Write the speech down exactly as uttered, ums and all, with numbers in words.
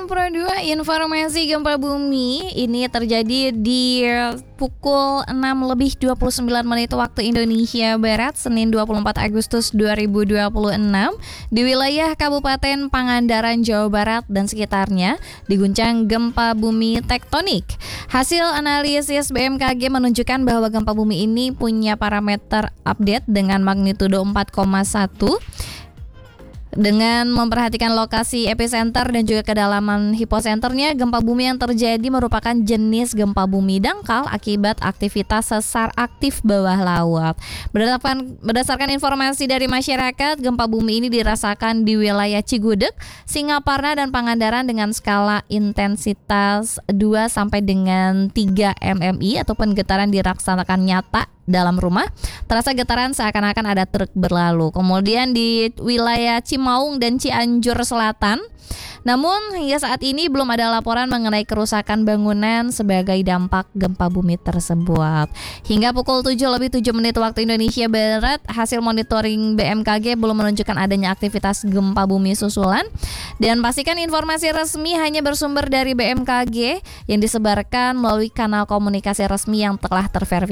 sembilan Pro dua, informasi gempa bumi ini terjadi di pukul enam lebih dua puluh sembilan menit waktu Indonesia Barat, Senin dua puluh empat Agustus dua ribu dua puluh enam di wilayah Kabupaten Pangandaran, Jawa Barat dan sekitarnya diguncang gempa bumi tektonik. Hasil analisis B M K G menunjukkan bahwa gempa bumi ini punya parameter update dengan magnitudo empat koma satu. Dengan memperhatikan lokasi epicenter dan juga kedalaman hiposenternya, gempa bumi yang terjadi merupakan jenis gempa bumi dangkal akibat aktivitas sesar aktif bawah laut. Berdasarkan, berdasarkan informasi dari masyarakat, gempa bumi ini dirasakan di wilayah Cigudeg, Singaparna, dan Pangandaran dengan skala intensitas dua sampai dengan tiga M M I ataupun getaran dirasakan nyata dalam rumah. Terasa getaran seakan-akan ada truk berlalu. Kemudian di wilayah Cimaung dan Cianjur Selatan, namun hingga saat ini belum ada laporan mengenai kerusakan bangunan sebagai dampak gempa bumi tersebut. Hingga pukul tujuh lebih tujuh menit waktu Indonesia Barat, hasil monitoring B M K G belum menunjukkan adanya aktivitas gempa bumi susulan. Dan pastikan informasi resmi hanya bersumber dari B M K G yang disebarkan melalui kanal komunikasi resmi yang telah terverifikasi